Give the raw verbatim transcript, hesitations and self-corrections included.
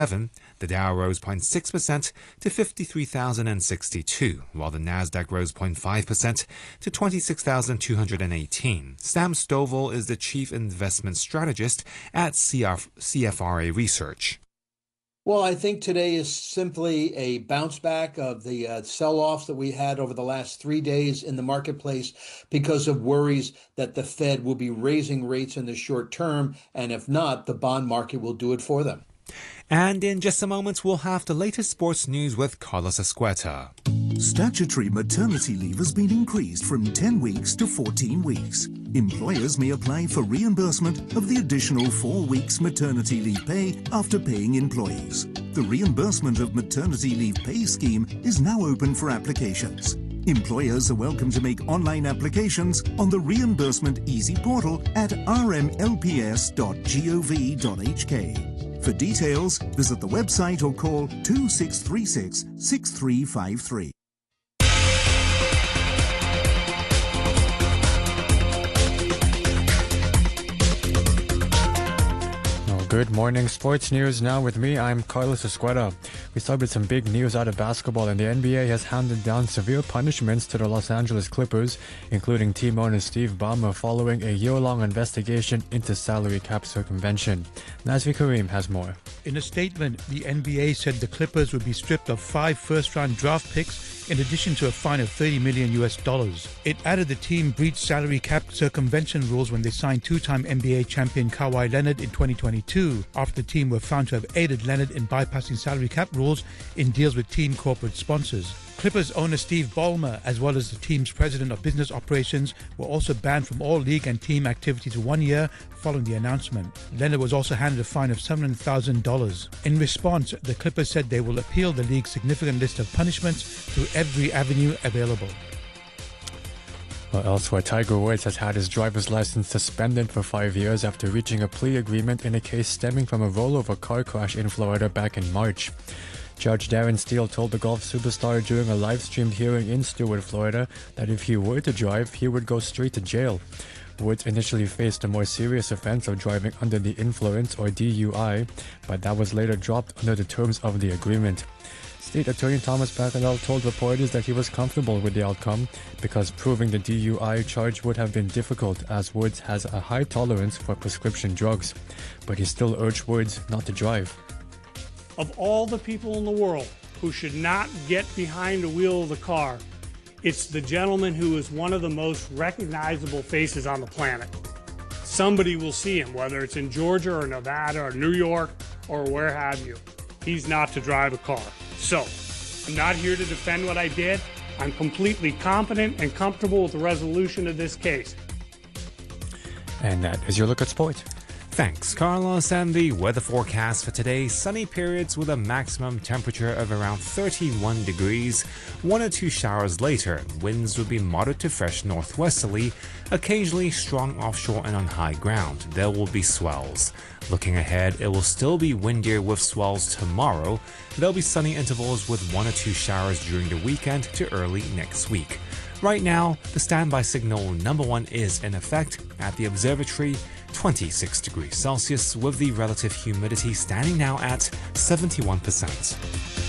The Dow rose zero point six percent to fifty-three thousand sixty-two, while the Nasdaq rose zero point five percent to twenty-six thousand two hundred eighteen. Sam Stovall is the chief investment strategist at C F R A Research. Well, I think today is simply a bounce back of the uh, sell-offs that we had over the last three days in the marketplace because of worries that the Fed will be raising rates in the short term, and if not, the bond market will do it for them. And in just a moment, we'll have the latest sports news with Carlos Escueta. Statutory maternity leave has been increased from ten weeks to fourteen weeks. Employers may apply for reimbursement of the additional four weeks maternity leave pay after paying employees. The reimbursement of maternity leave pay scheme is now open for applications. Employers are welcome to make online applications on the Reimbursement Easy portal at r m l p s dot gov dot h k. For details, visit the website or call two six three six, six three five three. Good morning, sports news now with me. I'm Carlos Escueta. We start with some big news out of basketball, and the N B A has handed down severe punishments to the Los Angeles Clippers, including team owner Steve Ballmer, following a year-long investigation into salary cap circumvention. Nazvi Karim has more. In a statement, the N B A said the Clippers would be stripped of five first-round draft picks in addition to a fine of thirty million U S dollars. It added the team breached salary cap circumvention rules when they signed two-time N B A champion Kawhi Leonard in twenty twenty-two, after the team were found to have aided Leonard in bypassing salary cap rules in deals with team corporate sponsors. Clippers owner Steve Ballmer, as well as the team's president of business operations, were also banned from all league and team activities for one year following the announcement. Leonard was also handed a fine of seven hundred thousand dollars. In response, the Clippers said they will appeal the league's significant list of punishments through every avenue available. Well, elsewhere, Tiger Woods has had his driver's license suspended for five years after reaching a plea agreement in a case stemming from a rollover car crash in Florida back in March. Judge Darren Steele told the golf superstar during a live-streamed hearing in Stewart, Florida, that if he were to drive, he would go straight to jail. Woods initially faced a more serious offense of driving under the influence, or D U I, but that was later dropped under the terms of the agreement. State Attorney Thomas Bacalal told reporters that he was comfortable with the outcome because proving the D U I charge would have been difficult, as Woods has a high tolerance for prescription drugs. But he still urged Woods not to drive. Of all the people in the world who should not get behind the wheel of the car, it's the gentleman who is one of the most recognizable faces on the planet. Somebody will see him, whether it's in Georgia or Nevada or New York or where have you. He's not to drive a car. So, I'm not here to defend what I did. I'm completely competent and comfortable with the resolution of this case. And that is your look at sports. Thanks, Carlos. And the weather forecast for today: sunny periods with a maximum temperature of around thirty-one degrees. One or two showers later. Winds will be moderate to fresh northwesterly, occasionally strong offshore and on high ground. There will be swells. Looking ahead, it will still be windier with swells tomorrow. There'll be sunny intervals with one or two showers during the weekend to early next week. Right now, the standby signal number one is in effect at the observatory, twenty-six degrees Celsius, with the relative humidity standing now at seventy-one percent.